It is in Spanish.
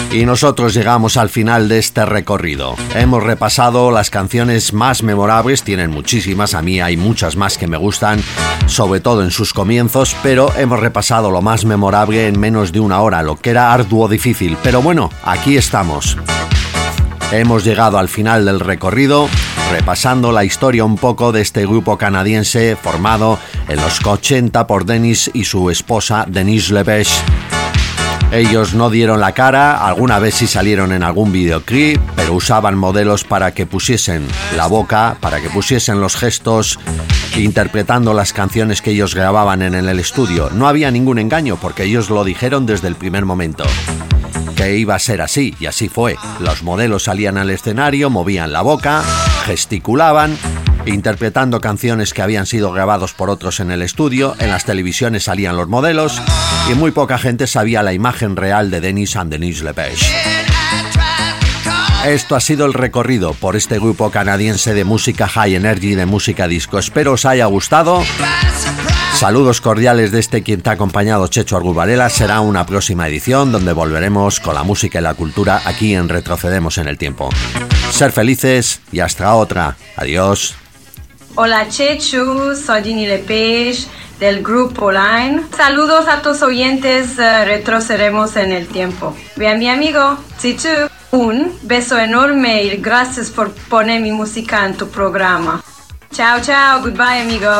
Y nosotros llegamos al final de este recorrido. Hemos repasado las canciones más memorables, tienen muchísimas, a mí hay muchas más que me gustan, sobre todo en sus comienzos, pero hemos repasado lo más memorable en menos de una hora, lo que era arduo difícil. Pero bueno, aquí estamos. Hemos llegado al final del recorrido, repasando la historia un poco de este grupo canadiense formado en los 80 por Dennis y su esposa Denise Lepage. Ellos no dieron la cara, alguna vez sí salieron en algún videoclip, pero usaban modelos para que pusiesen la boca, para que pusiesen los gestos, interpretando las canciones que ellos grababan en el estudio. No había ningún engaño, porque ellos lo dijeron desde el primer momento, que iba a ser así, y así fue. Los modelos salían al escenario, movían la boca, gesticulaban, interpretando canciones que habían sido grabados por otros en el estudio. En las televisiones salían los modelos y muy poca gente sabía la imagen real de Dennis and Denise Lepage. Esto ha sido el recorrido por este grupo canadiense de música high energy, de música disco. Espero os haya gustado. Saludos cordiales de quien te ha acompañado, Checho Argüz Varela. Será una próxima edición donde volveremos con la música y la cultura aquí en Retrocedemos en el Tiempo. Ser felices y hasta otra. Adiós. Hola Chechu, soy Ginny Lepage del grupo Line. Saludos a tus oyentes, Retrocedemos en el Tiempo. Bien, mi amigo, Chechu, un beso enorme y gracias por poner mi música en tu programa. Chao, chao, goodbye amigo.